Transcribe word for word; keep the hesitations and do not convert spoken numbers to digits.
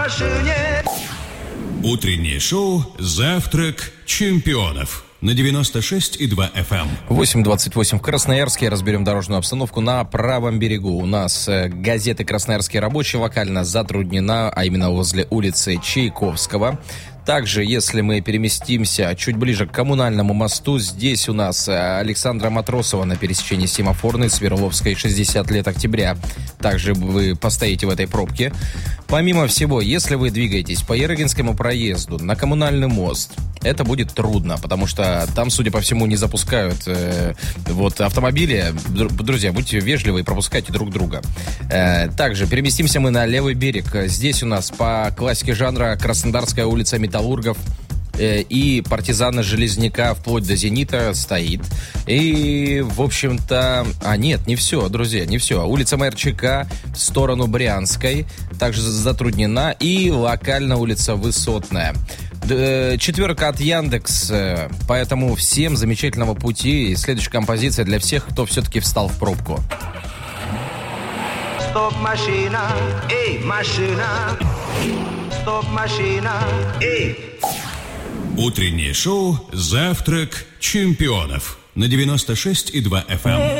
Утреннее шоу «Завтрак чемпионов» на девяносто шесть и два эф эм. восемь двадцать восемь в Красноярске. Разберем дорожную обстановку на правом берегу. У нас э, газеты «Красноярский рабочий» локально затруднена, а именно возле улицы Чайковского. Также, если мы переместимся чуть ближе к коммунальному мосту, здесь у нас Александра Матросова на пересечении Семафорной, Свердловской, шестьдесят лет октября. Также вы постоите в этой пробке. Помимо всего, если вы двигаетесь по Ерыгинскому проезду на коммунальный мост, это будет трудно, потому что там, судя по всему, не запускают э, вот, автомобили. Друзья, будьте вежливы и пропускайте друг друга. Э, также переместимся мы на левый берег. Здесь у нас по классике жанра Краснодарская улица Металлургов э, и партизана Железняка вплоть до Зенита стоит. И, в общем-то... А, нет, не все, друзья, не все. Улица Майорчака в сторону Брянской также затруднена. И локально улица Высотная. Четверка от Яндекс, поэтому всем замечательного пути. И следующая композиция для всех, кто все-таки встал в пробку. Стоп, машина, эй, машина. Стоп, машина, эй. Утреннее шоу «Завтрак чемпионов» на девяносто шесть и два эф эм.